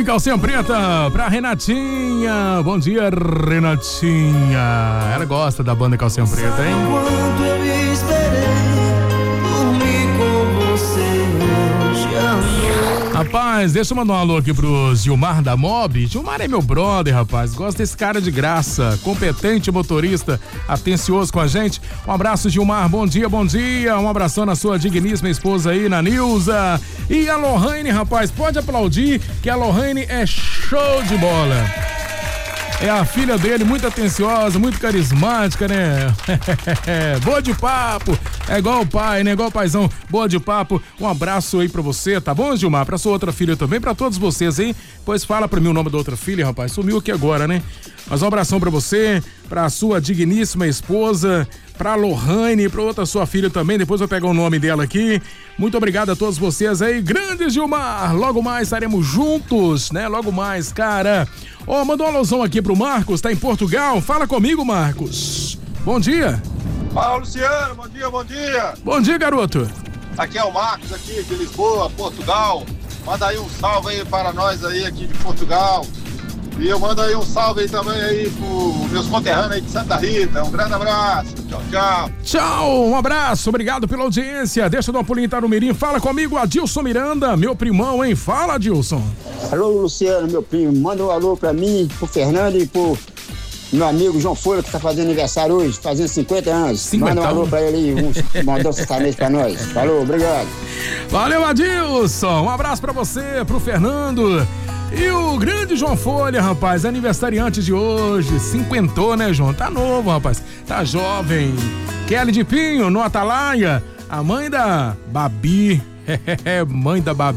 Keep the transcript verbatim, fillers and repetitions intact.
em calcinha preta pra Renatinha. Bom dia, Renatinha. Ela gosta da banda Calcinha Preta, hein? Quando eu esperei dormir com você hoje à noite. Rapaz, deixa eu mandar um alô aqui pro Gilmar da Mob. Gilmar é meu brother, rapaz. Gosto desse cara de graça. Competente motorista, atencioso com a gente. Um abraço, Gilmar. Bom dia, bom dia. Um abração na sua digníssima esposa aí, na Nilza. E a Lohane, rapaz, pode aplaudir que a Lohane é show de bola. É a filha dele, muito atenciosa, muito carismática, né? Boa de papo. É igual o pai, né? Igual o paizão. Boa de papo. Um abraço aí pra você, tá bom, Gilmar? Pra sua outra filha também, pra todos vocês aí. Pois fala pra mim o nome da outra filha, rapaz. Sumiu aqui agora, né? Mas um abração pra você, pra sua digníssima esposa, pra Lohane, pra outra sua filha também. Depois eu pego o nome dela aqui. Muito obrigado a todos vocês aí. Grande Gilmar. Logo mais estaremos juntos, né? Logo mais, cara. Ó, oh, mandou um alusão aqui pro Marcos, tá em Portugal. Fala comigo, Marcos. Bom dia. Fala, Luciano. Bom dia, bom dia. Bom dia, garoto. Aqui é o Marcos, aqui de Lisboa, Portugal. Manda aí um salve aí para nós aí aqui de Portugal. E eu mando aí um salve aí também aí pros meus conterrâneos aí de Santa Rita. Um grande abraço. Tchau, tchau. Tchau, um abraço. Obrigado pela audiência. Deixa eu dar um pulinho no Mirim. Fala comigo, Adilson Miranda, meu primão, hein? Fala, Adilson. Alô, Luciano, meu primo. Manda um alô pra mim, pro Fernando e pro meu amigo João Folha, que tá fazendo aniversário hoje, fazendo cinquenta anos. cinquenta Manda um alô pra ele aí, um, mandou um sertanejo pra nós. Falou, obrigado. Valeu, Adilson. Um abraço pra você, pro Fernando. E o grande João Folha, rapaz, aniversariante de hoje, cinquentou, né, João? Tá novo, rapaz, tá jovem. Kelly de Pinho, no Atalaia, a mãe da Babi, mãe da Babi.